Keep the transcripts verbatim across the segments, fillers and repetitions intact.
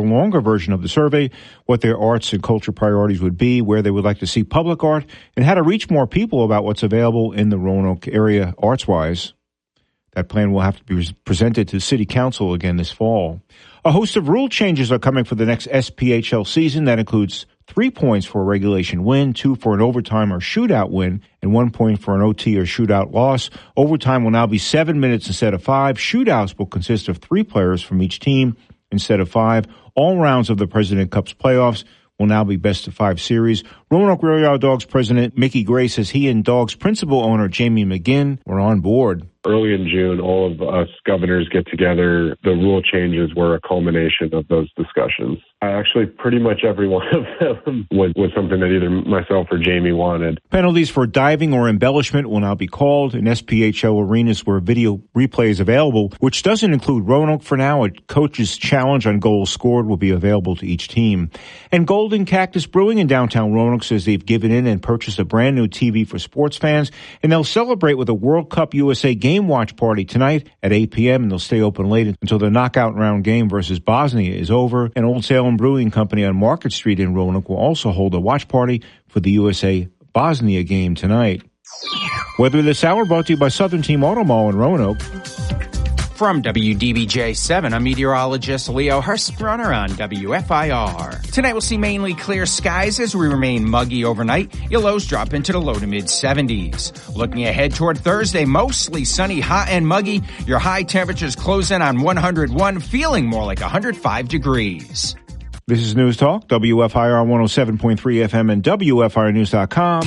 longer version of the survey, what their arts and culture priorities would be, where they would like to see public art, and how to reach more people about what's available in the Roanoke area arts-wise. That plan will have to be presented to City Council again this fall. A host of rule changes are coming for the next S P H L season. That includes three points for a regulation win, two for an overtime or shootout win, and one point for an O T or shootout loss. Overtime will now be seven minutes instead of five. Shootouts will consist of three players from each team instead of five. All rounds of the President Cup's playoffs will now be best of five series. Roanoke Real Yard Dogs president Mickey Gray says he and Dogs principal owner Jamie McGinn were on board. Early in June, all of us governors get together. The rule changes were a culmination of those discussions. Actually, pretty much every one of them was, was something that either myself or Jamie wanted. Penalties for diving or embellishment will now be called in S P H L arenas where video replay is available, which doesn't include Roanoke for now. A coach's challenge on goals scored will be available to each team. And Golden Cactus Brewing in downtown Roanoke says they've given in and purchased a brand new T V for sports fans, and they'll celebrate with a World Cup U S A game watch party tonight at eight p.m. and they'll stay open late until the knockout round game versus Bosnia is over. And Old Salem Brewing Company on Market Street in Roanoke will also hold a watch party for the U S A Bosnia game tonight. Weather this hour brought to you by Southern Team Auto Mall in Roanoke. From W D B J seven, I'm meteorologist Leo Hurstrunner on W F I R. Tonight we'll see mainly clear skies as we remain muggy overnight. Your lows drop into the low to mid seventies. Looking ahead toward Thursday, mostly sunny, hot and muggy. Your high temperatures close in on one hundred one, feeling more like one hundred five degrees. This is News Talk, W F I R one oh seven point three F M and W F I R news dot com.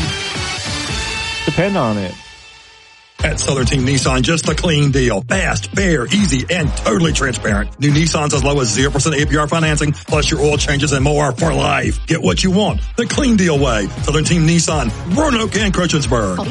Depend on it. At Southern Team Nissan, just a clean deal. Fast, fair, easy, and totally transparent. New Nissans as low as zero percent A P R financing, plus your oil changes and more for life. Get what you want the clean deal way. Southern Team Nissan, Roanoke and Christiansburg.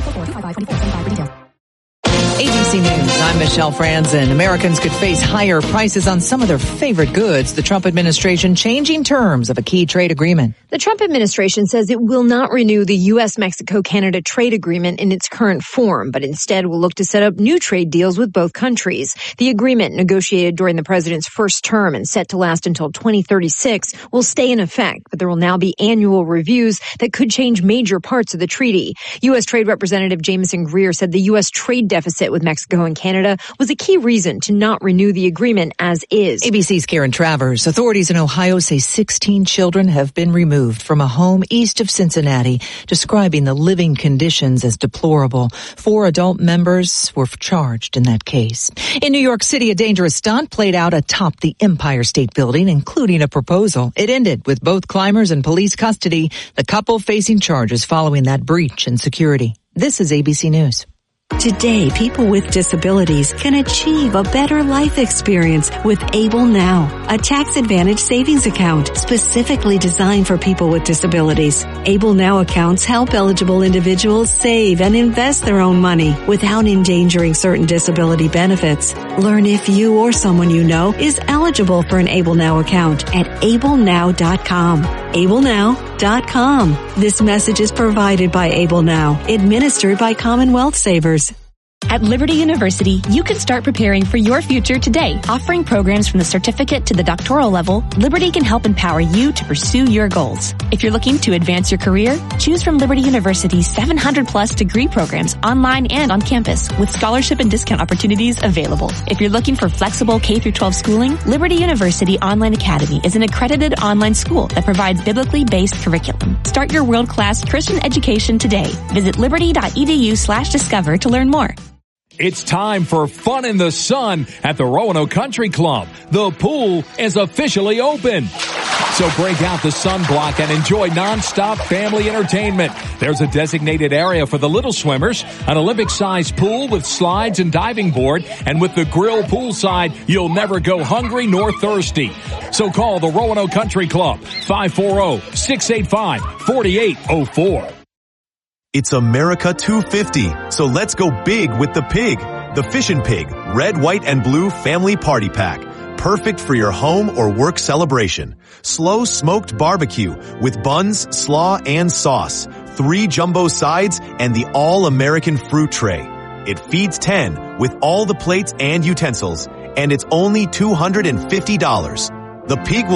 A B C News, I'm Michelle Franzen. Americans could face higher prices on some of their favorite goods. The Trump administration changing terms of a key trade agreement. The Trump administration says it will not renew the U S Mexico Canada trade agreement in its current form, but instead will look to set up new trade deals with both countries. The agreement, negotiated during the president's first term and set to last until twenty thirty-six, will stay in effect, but there will now be annual reviews that could change major parts of the treaty. U S Trade Representative Jameson Greer said the U S trade deficit with Mexico and Canada was a key reason to not renew the agreement as is. A B C's Karen Travers. Authorities in Ohio say sixteen children have been removed from a home east of Cincinnati, describing the living conditions as deplorable. Four adult members were charged in that case. In New York City, a dangerous stunt played out atop the Empire State Building, including a proposal. It ended with both climbers in police custody, the couple facing charges following that breach in security. This is A B C News. Today, people with disabilities can achieve a better life experience with Able Now, a tax-advantaged savings account specifically designed for people with disabilities. Able Now accounts help eligible individuals save and invest their own money without endangering certain disability benefits. Learn if you or someone you know is eligible for an Able Now account at able now dot com. able now dot com. This message is provided by Able Now, administered by Commonwealth Savers. At Liberty University, you can start preparing for your future today. Offering programs from the certificate to the doctoral level, Liberty can help empower you to pursue your goals. If you're looking to advance your career, choose from Liberty University's seven hundred plus degree programs online and on campus with scholarship and discount opportunities available. If you're looking for flexible K through twelve schooling, Liberty University Online Academy is an accredited online school that provides biblically based curriculum. Start your world-class Christian education today. Visit liberty.edu slash discover to learn more. It's time for fun in the sun at the Roanoke Country Club. The pool is officially open. So break out the sunblock and enjoy nonstop family entertainment. There's a designated area for the little swimmers, an Olympic-sized pool with slides and diving board, and with the grill poolside, you'll never go hungry nor thirsty. So call the Roanoke Country Club, five four zero, six eight five, four eight zero four. It's America two fifty, so let's go big with the pig. The Fishin' Pig Red, White, and Blue Family Party Pack. Perfect for your home or work celebration. Slow smoked barbecue with buns, slaw, and sauce. Three jumbo sides and the all-American fruit tray. It feeds ten with all the plates and utensils, and it's only two hundred fifty dollars. The pig will